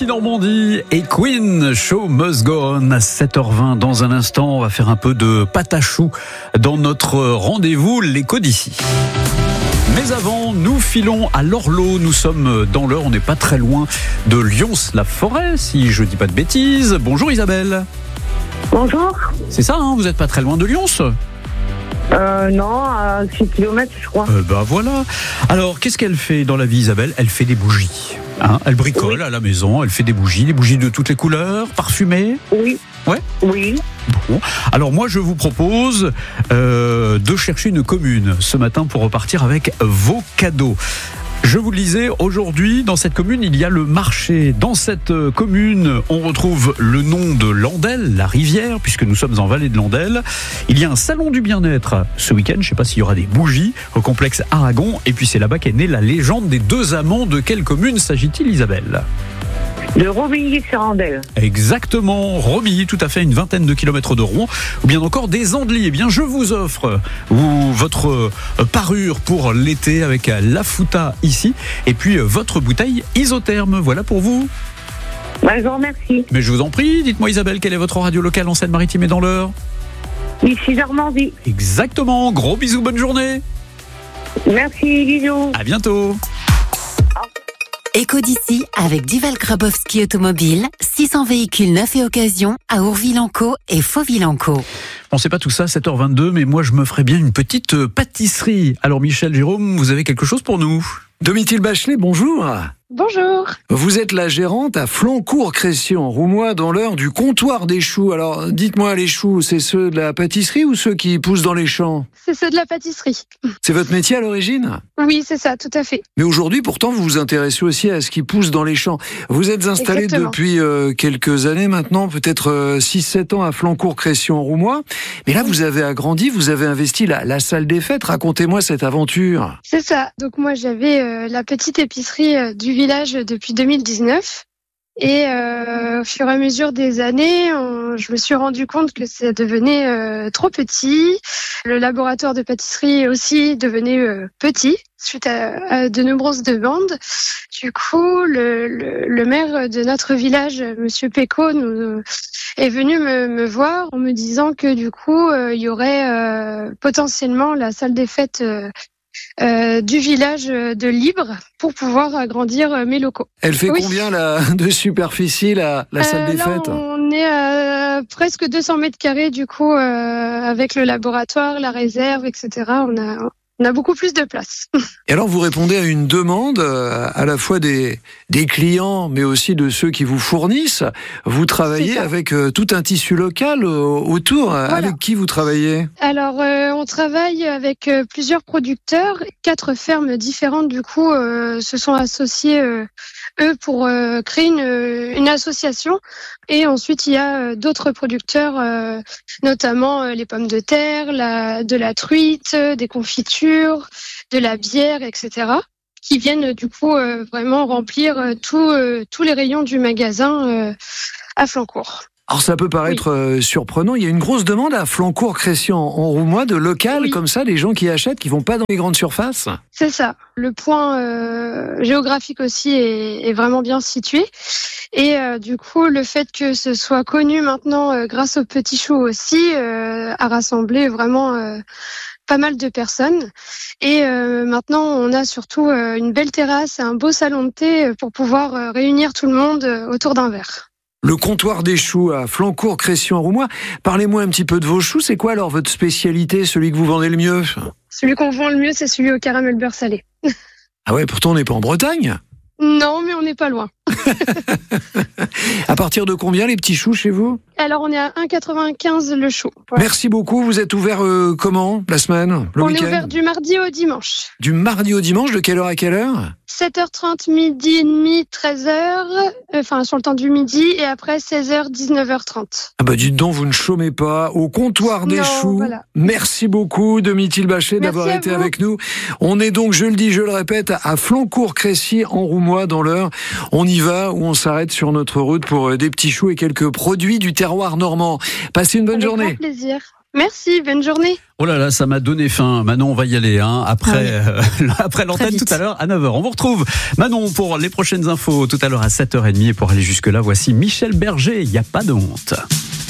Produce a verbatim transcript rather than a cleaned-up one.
Ici Normandie et Queen, Show Must Go On à sept heures vingt. Dans un instant, on va faire un peu de pâte à choux dans notre rendez-vous l'écho d'ici. Mais avant, nous filons à l'Orlo. Nous sommes dans l'heure, on n'est pas très loin de Lyons-la-Forêt, si je dis pas de bêtises. Bonjour Isabelle. Bonjour. C'est ça, hein, vous n'êtes pas très loin de Lyons ? Euh, non, à six kilomètres, je crois. Euh, bah voilà. Alors, qu'est-ce qu'elle fait dans la vie, Isabelle ? Elle fait des bougies. Hein, elle bricole oui. à la maison, elle fait des bougies, des bougies de toutes les couleurs, parfumées. Oui. Ouais. Oui. Bon. Alors moi, je vous propose euh, de chercher une commune ce matin pour repartir avec vos cadeaux. Je vous le disais, aujourd'hui, dans cette commune, il y a le marché. Dans cette commune, on retrouve le nom de Landelle, la rivière, puisque nous sommes en vallée de Landelle. Il y a un salon du bien-être ce week-end. Je ne sais pas s'il y aura des bougies au complexe Aragon. Et puis c'est là-bas qu'est née la légende des deux amants. De quelle commune s'agit-il, Isabelle ? De Romilly-sur-Andelle. Exactement, Romilly, tout à fait, une vingtaine de kilomètres de Rouen, ou bien encore des Andelys. Eh bien, je vous offre vous, votre euh, parure pour l'été avec euh, la Fouta ici, et puis euh, votre bouteille isotherme. Voilà pour vous. Bah, je vous remercie. Mais je vous en prie, dites-moi Isabelle, quelle est votre radio locale en Seine-Maritime et dans l'Eure ? Ici Normandie. Exactement, gros bisous, bonne journée. Merci, bisous. À bientôt. Écho d'ici avec Duval Grabowski Automobile, six cents véhicules neufs et occasion à Ourville-en-Caux et Fauville-en-Caux. On sait pas tout ça, sept heures vingt-deux, mais moi je me ferais bien une petite pâtisserie. Alors Michel, Jérôme, vous avez quelque chose pour nous ? Domitil Bachelet, bonjour. Bonjour. Vous êtes la gérante à Flancourt-Cression, Roumois, dans l'heure du comptoir des choux. Alors, dites-moi, les choux, c'est ceux de la pâtisserie ou ceux qui poussent dans les champs ? C'est ceux de la pâtisserie. C'est votre métier à l'origine ? Oui, c'est ça, tout à fait. Mais aujourd'hui, pourtant, vous vous intéressez aussi à ce qui pousse dans les champs. Vous êtes installé Exactement. depuis euh, quelques années maintenant, peut-être euh, six sept ans à Flancourt-Cression, Roumois. Mais là, vous avez agrandi, vous avez investi la, la salle des fêtes. Racontez-moi cette aventure. C'est ça. Donc moi, j'avais euh, la petite épicerie euh, du village depuis deux mille dix-neuf. Et euh, au fur et à mesure des années, on, je me suis rendu compte que ça devenait euh, trop petit. Le laboratoire de pâtisserie aussi devenait euh, petit suite à, à de nombreuses demandes. Du coup, le, le, le maire de notre village, Monsieur Péco, nous, est venu me, me voir en me disant que du coup, euh, il y aurait euh, potentiellement la salle des fêtes euh, Euh, du village de Libre pour pouvoir agrandir mes locaux. Elle fait oui. combien la, de superficie, la, la salle euh, des là, fêtes ? On est à presque deux cents mètres carrés du coup, euh, avec le laboratoire, la réserve, et cetera. On a, on a beaucoup plus de place. Et alors vous répondez à une demande euh, à la fois des, des clients, mais aussi de ceux qui vous fournissent. Vous travaillez avec euh, tout un tissu local euh, autour. Voilà. Avec qui vous travaillez ? Alors, euh, on travaille avec euh, plusieurs producteurs. Quatre fermes différentes, du coup, euh, se sont associées, euh, eux, pour euh, créer une, une association. Et ensuite, il y a euh, d'autres producteurs, euh, notamment euh, les pommes de terre, la, de la truite, des confitures, de la bière, et cetera, qui viennent, du coup, euh, vraiment remplir euh, tout, euh, tous les rayons du magasin euh, à Flancourt. Alors ça peut paraître oui. euh, surprenant, il y a une grosse demande à Flancourt-Cression en Roumois de local, oui. comme ça, des gens qui achètent, qui vont pas dans les grandes surfaces. C'est ça. Le point euh, géographique aussi est, est vraiment bien situé. Et euh, du coup, le fait que ce soit connu maintenant euh, grâce aux petits choux aussi euh, a rassemblé vraiment euh, pas mal de personnes. Et euh, maintenant, on a surtout euh, une belle terrasse et un beau salon de thé pour pouvoir euh, réunir tout le monde euh, autour d'un verre. Le comptoir des choux à Flancourt-Cression en Roumois. Parlez-moi un petit peu de vos choux. C'est quoi alors votre spécialité, celui que vous vendez le mieux ? Celui qu'on vend le mieux, c'est celui au caramel beurre salé. Ah ouais, pourtant on n'est pas en Bretagne ? Non, mais on n'est pas loin. À partir de combien les petits choux chez vous ? Alors on est à un euro quatre-vingt-quinze le chou. Voilà. Merci beaucoup. Vous êtes ouvert euh, comment la semaine, le on week-end ? On est ouvert du mardi au dimanche. Du mardi au dimanche, de quelle heure à quelle heure ? sept heures trente, midi et demi, treize heures, enfin sur le temps du midi, et après seize heures, dix-neuf heures trente. Ah bah dites donc, vous ne chômez pas au comptoir des non, choux. Voilà. Merci beaucoup Domitil Bachelet d'avoir été vous. avec nous. On est donc, je le dis, je le répète, à Flancourt-Cression en Roumois dans l'Eure. On y va ou on s'arrête sur notre route pour des petits choux et quelques produits du terroir normand. Passez une bonne Avec journée. Avec grand plaisir. Merci, bonne journée. Oh là là, ça m'a donné faim. Manon, on va y aller hein, après, Ah oui. euh, après l'antenne tout à l'heure à neuf heures. On vous retrouve, Manon, pour les prochaines infos tout à l'heure à sept heures trente. Et pour aller jusque-là, voici Michel Berger, il n'y a pas de honte.